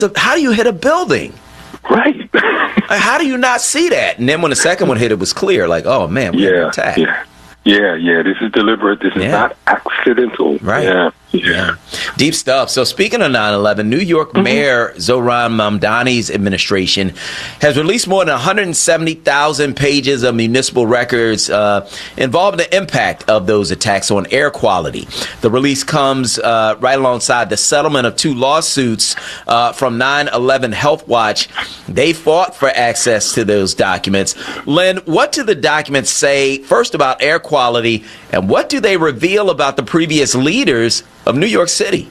how do you hit a building? Right. How do you not see that? And then when the second one hit, it was clear, like, oh, man, we're attacked. Yeah. This is deliberate. This is not accidental. Right. Yeah. Deep stuff. So speaking of 9/11, New York Mayor Zohran Mamdani's administration has released more than 170,000 pages of municipal records involving the impact of those attacks on air quality. The release comes right alongside the settlement of 2 lawsuits from 9/11 Health Watch. They fought for access to those documents. Lynn, what do the documents say, first, about air quality, and what do they reveal about the previous leaders of New York City?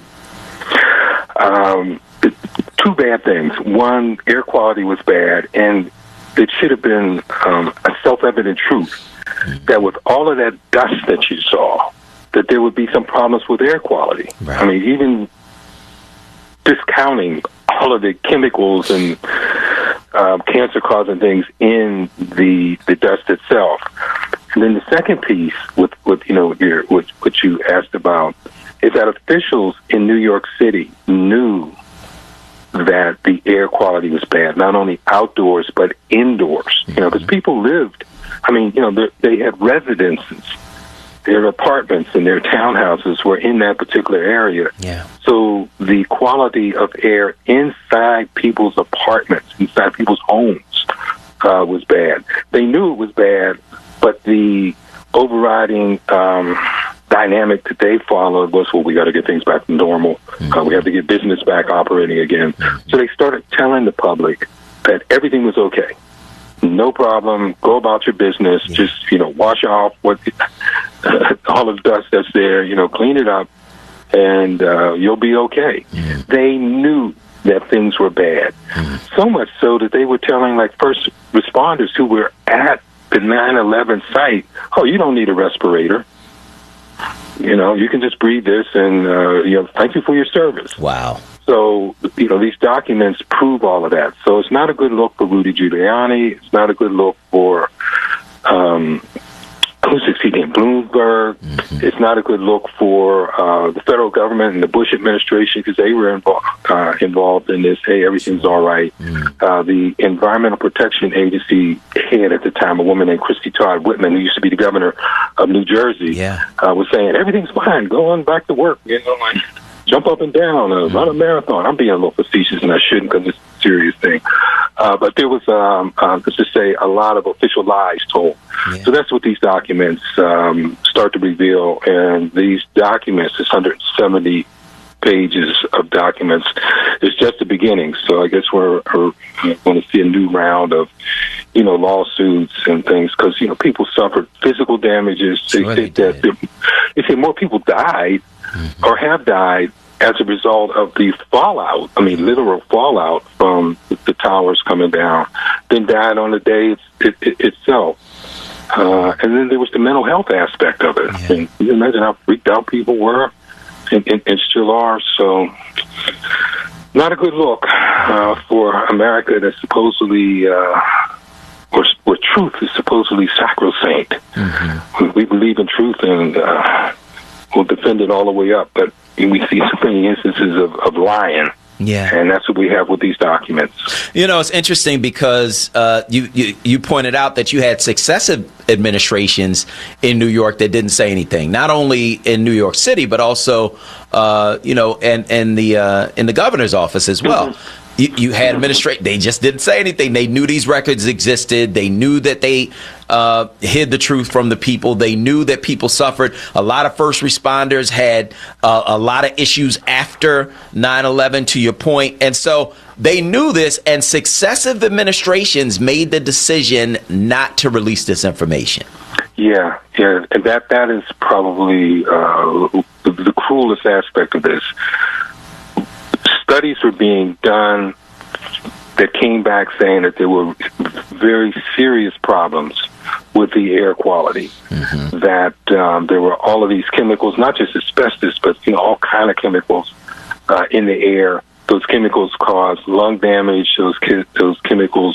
2 bad things. One, air quality was bad, and it should have been a self-evident truth that with all of that dust that you saw, that there would be some problems with air quality. Right. I mean, even discounting all of the chemicals and cancer-causing things in the dust itself. And then the second piece, with what you asked about, is that officials in New York City knew that the air quality was bad, not only outdoors but indoors. Because people lived. I mean, they had residences, their apartments and their townhouses were in that particular area. Yeah. So the quality of air inside people's apartments, inside people's homes, was bad. They knew it was bad, but the overriding dynamic that they followed was, well, we got to get things back to normal. We have to get business back operating again. So they started telling the public that everything was okay. No problem. Go about your business. Just, wash off all the dust that's there, clean it up, and you'll be okay. They knew that things were bad. So much so that they were telling, like, first responders who were at the 9/11 site, oh, you don't need a respirator. You can just breathe this, and thank you for your service. Wow. So, these documents prove all of that. So it's not a good look for Rudy Giuliani. It's not a good look for who's succeeding Bloomberg. It's not a good look for the federal government and the Bush administration, because they were involved in this. Hey, everything's all right. The Environmental Protection Agency head at the time, a woman named Christy Todd Whitman, who used to be the governor of New Jersey, was saying, everything's fine. Go on back to work. Jump up and down, run a marathon. I'm being a little facetious, and I shouldn't, because it's a serious thing. But there was, let's just say, a lot of official lies told. So that's what these documents start to reveal. And these documents, this 170 pages of documents, is just the beginning. So I guess we're going to see a new round of, lawsuits and things, because, people suffered physical damages. They say more people died or have died as a result of the fallout, literal fallout from the towers coming down, than died on the day itself. And then there was the mental health aspect of it. And you imagine how freaked out people were and still are. So not a good look for America that's supposedly, where truth is supposedly sacrosanct. We believe in truth, and we'll defend it all the way up. But we see so many instances of lying. And that's what we have with these documents. It's interesting because you pointed out that you had successive administrations in New York that didn't say anything, not only in New York City, but also, and in the governor's office as well. You had they just didn't say anything. They knew these records existed. They knew that they hid the truth from the people. They knew that people suffered. A lot of first responders had a lot of issues after 9/11, to your point. And so they knew this, and successive administrations made the decision not to release this information. Yeah, and that is probably the cruelest aspect of this. Studies were being done that came back saying that there were very serious problems with the air quality, that there were all of these chemicals, not just asbestos, but all kind of chemicals in the air. Those chemicals cause lung damage. Those chemicals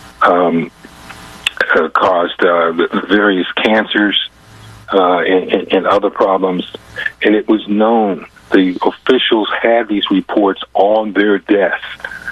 caused various cancers and other problems, and it was known. The officials had these reports on their desk